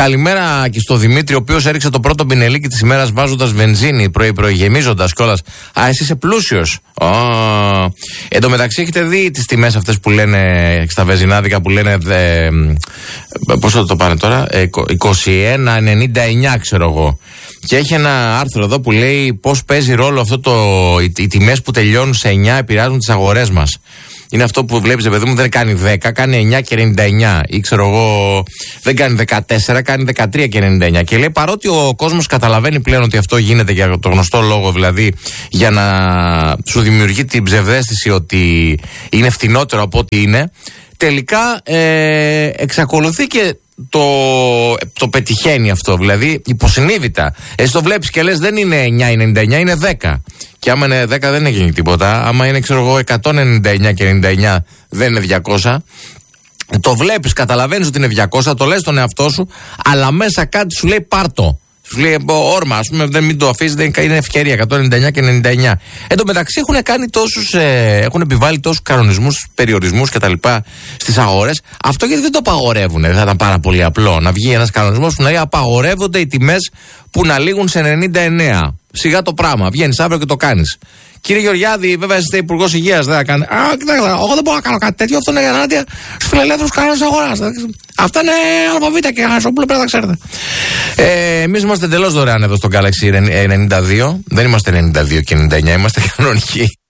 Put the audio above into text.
Καλημέρα και στο Δημήτρη, ο οποίος έριξε το πρώτο πινελίκι της ημέρας βάζοντας βενζίνη πρωί-πρωί, γεμίζοντας κιόλας. Α, εσύ είσαι πλούσιος. Εν τω μεταξύ, έχετε δει τις τιμές αυτές που λένε στα βενζινάδικα που λένε. Πόσο το πάνε τώρα, 21,99 ξέρω εγώ. Και έχει ένα άρθρο εδώ που λέει πώς παίζει ρόλο οι τιμές που τελειώνουν σε 9 επηρεάζουν τις αγορές μας. Είναι αυτό που βλέπεις, παιδί μου, δεν κάνει 10, κάνει 9,99 ή ξέρω εγώ, δεν κάνει 14, κάνει 13,99. Και λέει, παρότι ο κόσμος καταλαβαίνει πλέον ότι αυτό γίνεται για το γνωστό λόγο, δηλαδή για να σου δημιουργεί την ψευδαίσθηση ότι είναι φτηνότερο από ό,τι είναι, τελικά εξακολουθεί και το πετυχαίνει αυτό, δηλαδή υποσυνείδητα. Εσύ το βλέπεις και λες δεν είναι 9,99, είναι 10. Και άμα είναι 10 δεν έγινε τίποτα. Άμα είναι ξέρω εγώ 199 και 99 δεν είναι 200. Το βλέπεις, καταλαβαίνεις ότι είναι 200, το λες στον εαυτό σου, αλλά μέσα κάτι σου λέει πάρτο. Σου λέει όρμα, ας πούμε, δεν μην το αφήσεις, δεν είναι ευκαιρία. 199 και 99. Εν τω μεταξύ έχουν επιβάλει τόσους κανονισμούς, περιορισμούς κτλ. Στις αγορές. Αυτό γιατί δεν το απαγορεύουν. Δεν θα ήταν πάρα πολύ απλό να βγει ένας κανονισμός που να λέει απαγορεύονται οι τιμές που να λήγουν σε 99. Σιγά το πράγμα. Βγαίνεις αύριο και το κάνεις. Κύριε Γεωργιάδη, βέβαια είστε υπουργός υγείας, δεν θα κάνει. Κοιτάξτε, εγώ δεν μπορώ να κάνω κάτι τέτοιο. Αυτό είναι ενάντια στους φιλελεύθερους κανόνες αγοράς. Αυτά είναι αλφαβήτα και Χανασόπουλο, πρέπει να τα ξέρετε. Εμείς είμαστε εντελώς δωρεάν εδώ στο Galaxy 92. Δεν είμαστε 92 και 99, είμαστε κανονικοί.